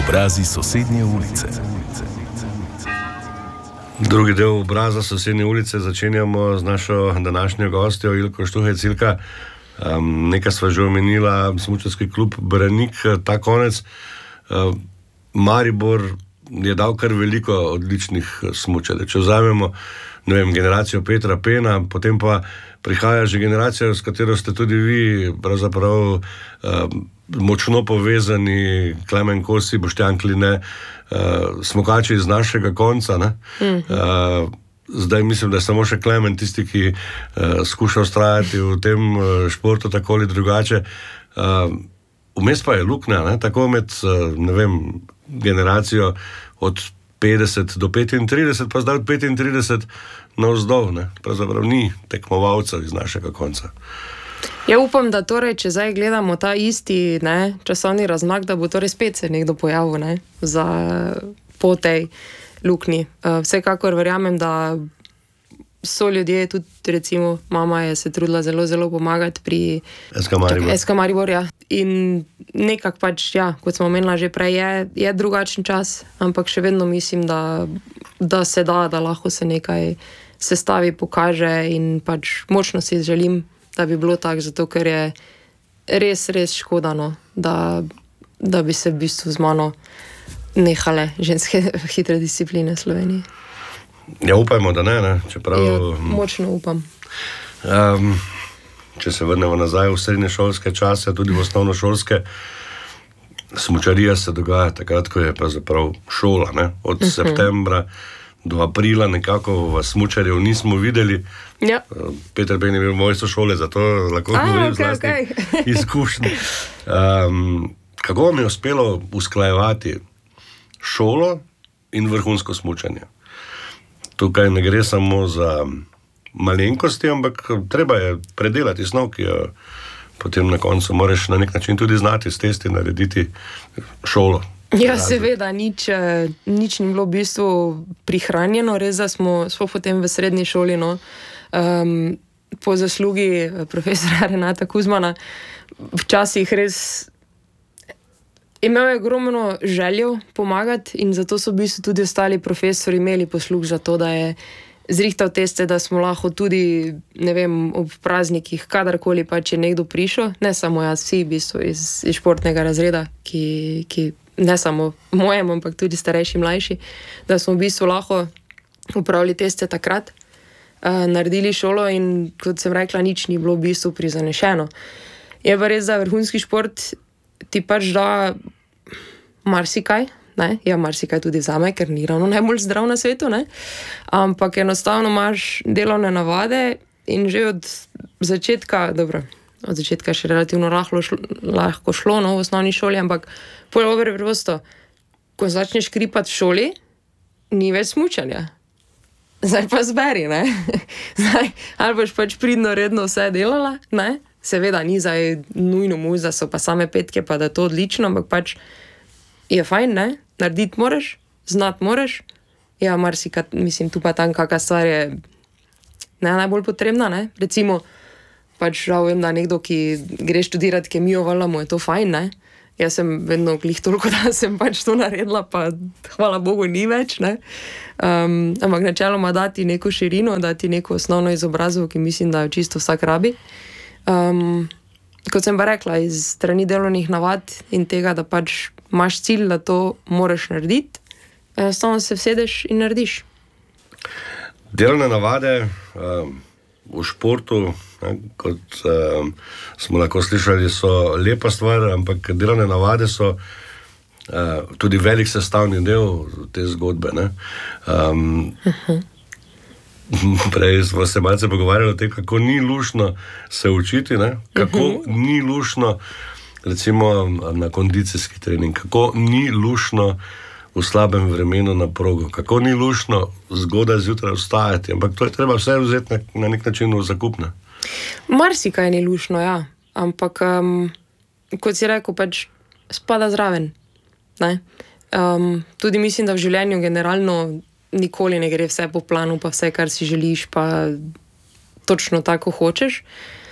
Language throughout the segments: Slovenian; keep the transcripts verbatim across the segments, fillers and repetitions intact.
Obrazi sosednje ulice. Drugi del obraza sosednje ulice začenjamo z našo današnjo gostjo Ilko Štuhec. Ilka, um, nekaj sva že omenila, smučarski klub Branik, ta konec. Uh, Maribor je dal kar veliko odličnih smučarjev. Če vzamemo, ne vem, generacijo Petra Pena, potem pa prihaja že generacija, s katero ste tudi vi pravzaprav uh, močno povezani, Klemen Kosi, Boštjan Kline, uh, smukači iz našega konca. Ne? Mm-hmm. Uh, zdaj mislim, da je samo še Klemen tisti, ki uh, skuša ustrajati v tem uh, športu tako ali drugače. Uh, vmes pa je luknja, ne? Tako med, uh, ne vem, generacijo od petdeset do petintrideset, pa zdaj od petintrideset navzdol, ne? Pravzaprav ni tekmovalcev iz našega konca. Ja, upam, da torej, če zdaj gledamo ta isti ne, časovni razmak, da bo torej spet se nekdo pojavil ne, za, po tej luknji. Uh, vsekakor verjamem, da so ljudje, tudi recimo mama je se trudila zelo, zelo pomagati pri S K Maribor. S K Maribor, ja. In nekako pač, ja, kot smo omenila že prej, je, je drugačen čas, ampak še vedno mislim, da, da se da, da lahko se nekaj sestavi, pokaže in pač močno si želim, da bi bilo tako, zato ker je res, res škodano, da, da bi se v bistvu z mano nehale ženske hitre discipline v Sloveniji. Ja, upajmo, da ne, ne? Čeprav... Ja, močno upam. Um, če se vrnemo nazaj v srednješolske čase, tudi v osnovnošolske, smučarija se dogaja takrat, ko je pravzaprav šola, ne? Od uh-huh. septembra do aprila nekako v smučarjev nismo videli. Ja. Peter Ben je bil moj sošole, zato lahko A, govorim okay, z vlastnih okay. izkušnj. Um, kako vam je uspelo usklajevati šolo in vrhunsko smučanje? Tukaj ne gre samo za malenkosti, ampak treba je predelati snov, ki jo potem na koncu moraš na nek način tudi znati s testi narediti šolo. Ja, seveda, nič, nič ni bilo v bistvu prihranjeno, res da smo, smo potem v srednji šoli, no, um, po zaslugi profesora Renata Kuzmana, včasih res imel je ogromno željo pomagati in zato so v bistvu tudi ostali profesori imeli posluh za to, da je zrihtal teste, da smo lahko tudi, ne vem, ob praznikih, kadarkoli pač je nekdo prišel, ne samo jaz, vsi v bistvu iz, iz športnega razreda, ki, ki ne samo mojem, ampak tudi starejši, mlajši, da smo v bistvu lahko upravili teste takrat, uh, naredili šolo in, kot sem rekla, nič ni bilo v bistvu prizanešeno. Je pa res, da vrhunski šport ti pač da marsikaj, ne? Ja, marsikaj tudi zame, ker ni ravno najbolj zdrav na svetu, ne? Ampak enostavno imaš delovne navade in že od začetka, dobro, od začetka še relativno lahko šlo, lahko šlo no, v osnovni šoli, ampak pol preprosto, ko začneš kripati v šoli, ni več smučanja. Zdaj pa zberi, ne? Zdaj, ali boš pač pridno, redno vse delala, ne? Seveda ni zdaj nujno muz, da so pa same petke, pa da je to odlično, ampak pač je fajn, ne? Narediti moraš, znati moraš. Ja, marsikrat, mislim, tu pa tam kakšna stvar je ne najbolj potrebna, ne? Recimo, pač žal vem, da nekdo, ki gre študirati kemijo, valjda mu je to fajn, ne? Jaz sem vedno glih toliko, da sem pač to naredila, pa hvala Bogu ni več, ne? Um, ampak načeloma dati neko širino, dati neko osnovno izobrazbo, ki mislim, da jo čisto vsak rabi. Um, kot sem pa rekla, iz strani delovnih navad in tega, da pač imaš cilj, da to moraš narediti, enostavno se vsedeš in narediš. Delovne navade um, v športu, ne, kot um, smo lahko slišali, so lepa stvar, ampak delovne navade so uh, tudi velik sestavni del te zgodbe. Ne. Um, uh-huh. Prej smo se malce pogovarjali o tem, kako ni luštno se učiti, ne? Kako uh-huh. ni luštno recimo na kondicijski trening, kako ni luštno v slabem vremenu na progo, kako ni luštno zgodaj zjutraj vstajati, ampak to je treba vse vzeti na, na nek način v zakup. Marsikaj ni luštno, ja, ampak um, kot si rekel, pač spada zraven. Ne? Um, tudi mislim, da v življenju generalno nikoli ne gre vse po planu, pa vse, kar si želiš, pa točno tako hočeš.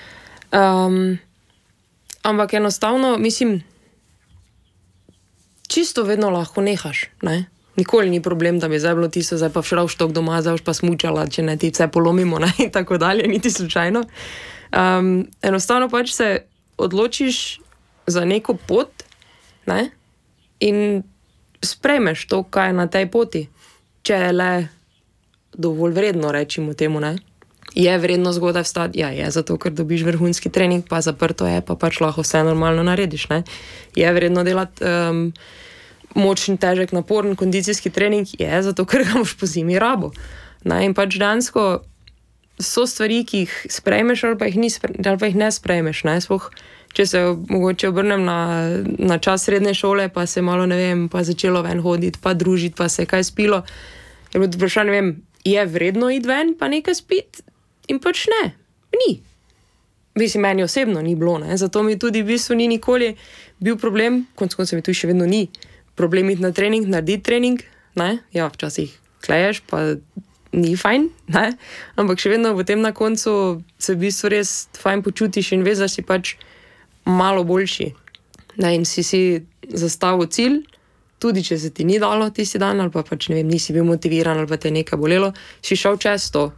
Um, ampak enostavno, mislim, čisto vedno lahko nehaš, ne? Nikoli ni problem, da bi zdaj bilo tisto, zdaj pa všel štok doma, zdaj pa smučala, če ne ti vse polomimo, ne? In tako dalje, niti slučajno. Um, enostavno pač se odločiš za neko pot, ne? In sprejmeš to, kaj je na tej poti, če je le dovolj vredno, rečimo temu, ne? Je vredno zgodaj vstati? Ja, je, zato ker dobiš vrhunski trening, pa zaprto je, pa pač lahko vse normalno narediš, ne? Je vredno delati um, močen, težek, naporen kondicijski trening? Je, zato ker ga boš po zimi rabo, ne? In pač dejansko so stvari, ki jih sprejmeš ali pa jih, ni spre, ali pa jih ne sprejmeš, ne? Spoh, če se mogoče obrnem na, na čas srednje šole, pa se malo, ne vem, pa začelo ven hoditi, pa družiti, pa se kaj spilo, je bilo vprašanje, ne vem, je vredno iti ven, pa nekaj spiti? In pač ne, ni. Mislim, meni osebno ni bilo, ne? Zato mi tudi v bistvu ni nikoli bil problem, konc konca mi tu še vedno ni problem iti na trening, narediti trening, ne? Ja, včasih kleješ, pa ni fajn, ne? Ampak še vedno potem na koncu se v bistvu res fajn počutiš in veš, da si pač malo boljši, ne? In si si zastavil cilj, tudi če se ti ni dalo tisti dan, ali pa pač, ne vem, nisi bil motiviran, ali pa te nekaj bolelo, si šel čez to,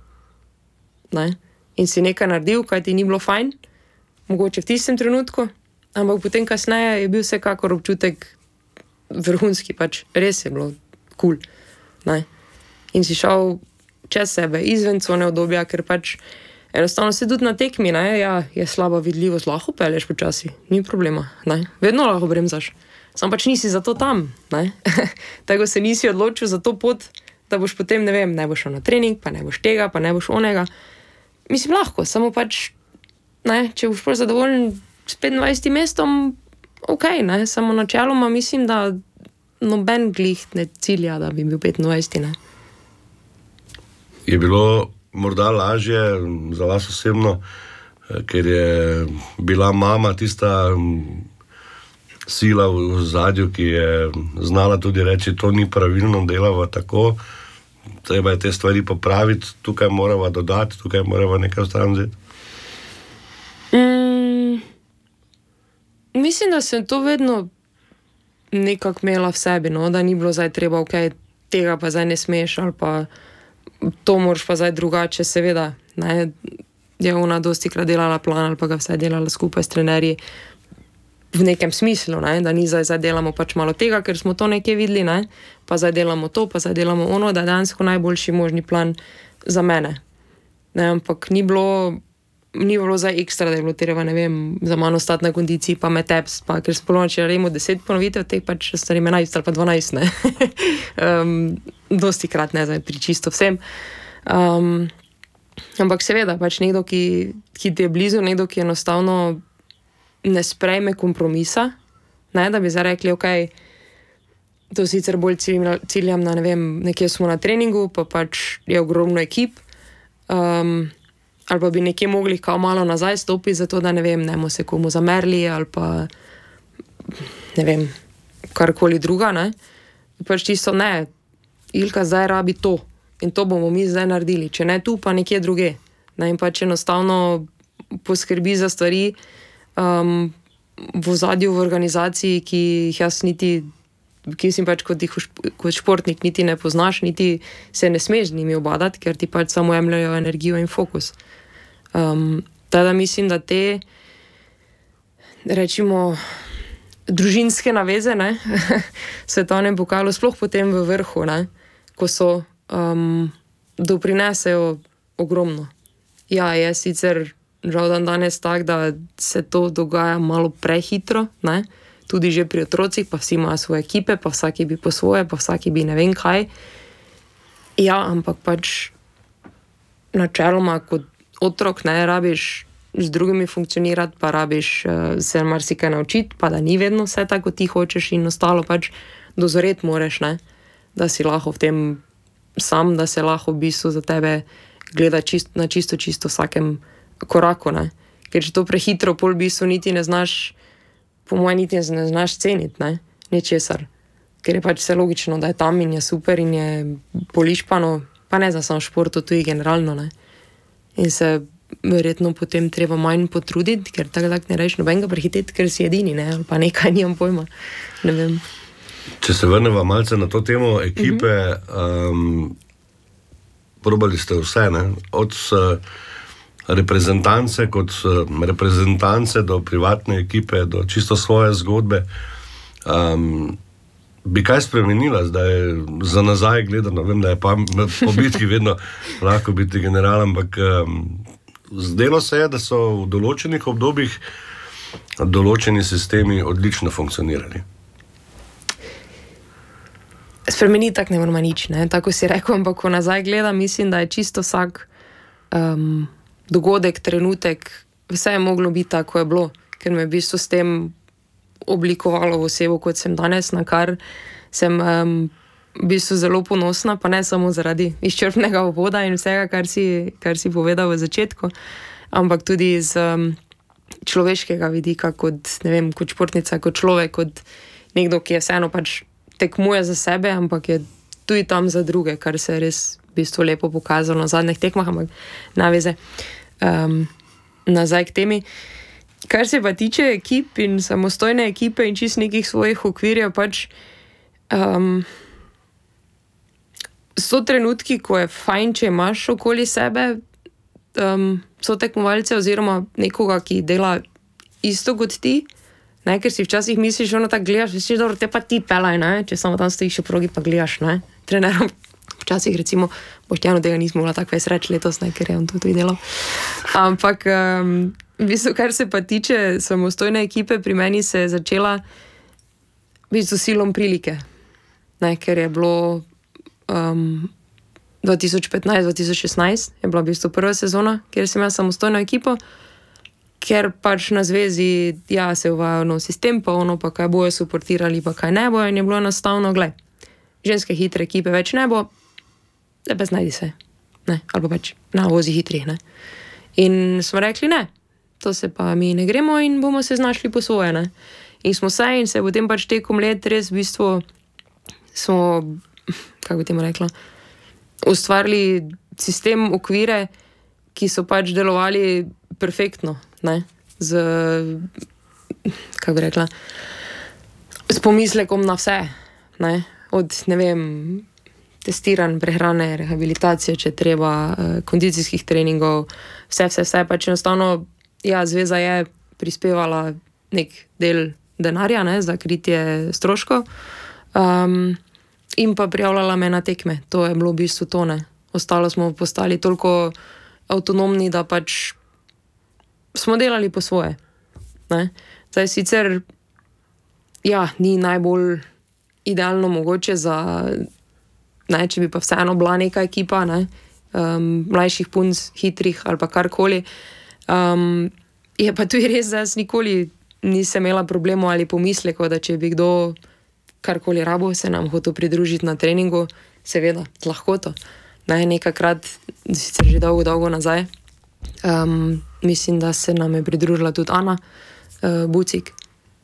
ne? In si nekaj naredil, kaj ti ni bilo fajn, mogoče v tistem trenutku, ampak potem kasneje je bil vsekakor občutek vrhunski, pač res je bilo kul, ne? In si šel čez sebe, izven cone obdobja, ker pač enostavno se tudi na tekmi, ne? Ja, je slaba vidljivost, lahko pelješ počasi, ni problema, ne? Vedno lahko bremzaš, sam pač nisi zato tam, ne? Tako se nisi odločil za to pot, da boš potem, ne vem, ne boš šel na trening, pa ne boš tega, pa ne boš onega. Mislim, lahko, samo pač, ne, če boš prav zadovoljen s petindvajsetim mestom, ok, ne, samo načeloma mislim, da noben glih ne cilja, da bi bil petindvajseti, ne. Je bilo morda lažje za vas osebno, ker je bila mama tista sila v zadju, ki je znala tudi reči, to ni pravilno, delava tako, treba je te stvari popraviti, tukaj morava dodati, tukaj morava nekaj stran vzeti? Mm, mislim, da sem to vedno nekako imela v sebi, no? Da ni bilo zdaj treba, ok, tega pa zdaj ne smeš, ali pa to moraš pa zdaj drugače, seveda, ne? Je ona dostikrat delala plan, ali pa ga vse delala skupaj s trenerji v nekem smislu, ne? Da ni zdaj, zdaj delamo pač malo tega, ker smo to nekje videli, ne? Pa zdaj delamo to, pa zdaj delamo ono, da je dejansko najboljši možni plan za mene. Ne? Ampak ni bilo, ni bilo zdaj ekstra, da je bilo treba, ne vem, za mano stati na kondiciji, pa me teps, pa ker spolno, če rejmo deset ponovitev, teh pač starim enajst ali pa dvanajst, ne. um, dosti krat, ne, zdaj pri čisto vsem. Um, ampak seveda, pač nekdo, ki, ki ti je blizu, nekdo, ki enostavno ne sprejme kompromisa, ne, da bi zdaj rekli, ok, to sicer bolj ciljam na, ne vem, nekje smo na treningu, pa pač je ogromno ekip, um, ali pa bi nekje mogli kao malo nazaj stopiti, zato da, ne vem, ne bomo se komu zamerli, ali pa, ne vem, karkoli druga, ne. Pač čisto ne, Ilka zdaj rabi to in to bomo mi zdaj naredili, če ne tu, pa nekje druge. Ne, in pač enostavno poskrbi za stvari, Um, v ozadju v organizaciji, ki jih jaz niti, ki si pač kot, jih, kot športnik niti ne poznaš, niti se ne smeš z njimi obadati, ker ti pač samo jemljajo energijo in fokus. Um, tada mislim, da te, rečimo, družinske naveze, ne, svetovnem pokalu, sploh potem v vrhu, ne, ko so, um, doprinesejo ogromno. Ja, je sicer žal dan danes tak, da se to dogaja malo prehitro, ne? Tudi že pri otrocih, pa vsi imajo svoje ekipe, pa vsaki bi po svoje, pa vsaki bi ne vem kaj. Ja, ampak pač načeloma kot otrok, ne, rabiš z drugimi funkcionirati, pa rabiš uh, se marsikaj naučiti, pa da ni vedno vse tako, ti hočeš in ostalo pač dozoreti moraš, ne? Da si lahko v tem sam, da se lahko v bistvu za tebe gleda čist, na čisto, čisto vsakem koraku, ne. Ker če to prehitro pol v bistvu niti ne znaš, po mojem niti ne znaš ceniti, ne, ničesar. Ker je pač vse logično, da je tam in je super in je polišpano, pa ne za samo športu, tudi generalno, ne. In se verjetno potem treba manj potruditi, ker tako tak ne rečeš nobenega prehiteti, ker si edini, ne, ali pa nekaj, nimam pojma, ne vem. Če se vrnemo malce na to temo ekipe, um, probali ste vse, ne? Od uh, reprezentance kot uh, reprezentance do privatne ekipe, do čisto svoje zgodbe. Um, bi kaj spremenila zdaj za nazaj gledano? Vem, da je pa po bitki vedno lahko biti general, ampak um, zdelo se je, da so v določenih obdobjih določeni sistemi odlično funkcionirali. Spremeniti tako ne moramo nič, ne? Tako si rekel, ampak ko nazaj gledam, mislim, da je čisto vsak um, dogodek, trenutek, vse je moglo biti tako, je bilo, ker me je v bistvu s tem oblikovalo v osebo, kot sem danes, na kar sem um, v bistvu zelo ponosna, pa ne samo zaradi izčrpnega uvoda in vsega, kar si, kar si povedal v začetku, ampak tudi iz um, človeškega vidika, kot, ne vem, kot športnica, kot človek, kot nekdo, ki je vseeno pač tekmuje za sebe, ampak je tudi tam za druge, kar se je res v bistvu lepo pokazalo na zadnjih tekmah, ampak naveze um, nazaj k temi. Kar se pa tiče ekip in samostojne ekipe in čist nekih svojih okvirjev, pač um, so trenutki, ko je fajn, če imaš okoli sebe um, so tekmovalce oziroma nekoga, ki dela isto kot ti, ne, ker si včasih misliš, ono tako gledaš, misliš, dobro, te pa ti pelaj, ne, če samo tam stojiš v progi, pa gledaš, ne, trenerom. Včasih, recimo, Boštjanu tega nismo bila tako sreč letos, ne, ker je on to tudi delal. Ampak, um, v bistvu, kar se pa tiče samostojne ekipe, pri meni se je začela v bistvu silom prilike, ne, ker je bilo um, dva tisoč petnajst dva tisoč šestnajst, je bila v bistvu prva sezona, kjer sem imela samostojno ekipo, ker pač na zvezi, ja, se uvajajo nov sistem, pa ono, pa kaj bojo suportirali, pa kaj ne bojo, in je bilo enostavno, glej, ženske hitre ekipe več ne bo, da pa znajdi se, ne, ali pa pač na vozi hitrih, ne. In smo rekli, ne, to se pa mi ne gremo in bomo se znašli po svoje, ne. In smo se in se potem pač tekom let res v bistvu smo, kako bi temu rekla, ustvarili sistem, okvire, ki so pač delovali perfektno, ne, z, kako bi rekla, s pomislekom na vse, ne, od, ne vem, testiranj, prehrane, rehabilitacije, če treba, kondicijskih treningov, vse, vse, vse, pač enostavno, ja, zveza je prispevala nek del denarja, ne, za kritje stroškov, um, in pa prijavljala me na tekme, to je bilo v bistvu to, ne, ostalo smo postali toliko avtonomni, da pač smo delali po svoje, ne. Zdaj sicer, ja, ni najbolj idealno mogoče za, ne, če bi pa vseeno bila neka ekipa, ne, um, mlajših punc, hitrih ali pa karkoli, um, je pa tudi res, da jaz nikoli nisem imela problemov ali pomislekov, da če bi kdo karkoli rabo se nam hotel pridružiti na treningu, seveda, lahko to. Ne, nekakrat, sicer že dolgo, dolgo nazaj, um, mislim, da se nam je pridružila tudi Ana uh, Bucik,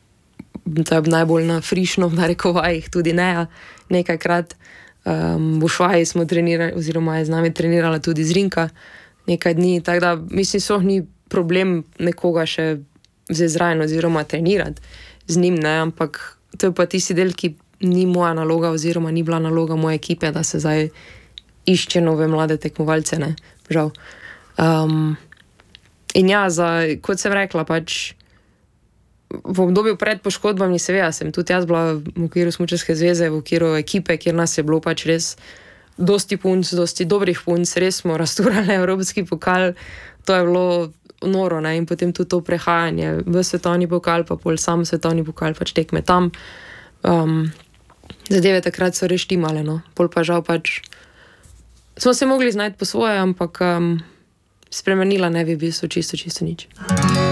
to je najbolj na frišno v narekovajih, tudi Neja, nekajkrat. Um, v Švaji smo trenirali, oziroma je z nami trenirala tudi Zrinka nekaj dni, tako da mislim, so ni problem nekoga še vzeti zraven oziroma trenirati z njim, ne, ampak to je pa tisti del, ki ni moja naloga oziroma ni bila naloga moje ekipe, da se zdaj išče nove mlade tekmovalce, ne, žal. Um, in ja, za, kot sem rekla, pač v obdobju pred poškodbami, seveda sem tudi jaz bila v okviru Smučarske zveze, v okviru ekipe, kjer nas je bilo pač res dosti punc, dosti dobrih punc, res smo rasturali evropski pokal, to je bilo noro, ne, in potem tudi to prehajanje v svetovni pokal, pa pol sam svetovni pokal, pač tekme tam. Um, zadeve takrat so res štimale, no, pol pa žal pač smo se mogli znajti po svoje, ampak um, spremenila ne bi v bistvu čisto, čisto nič.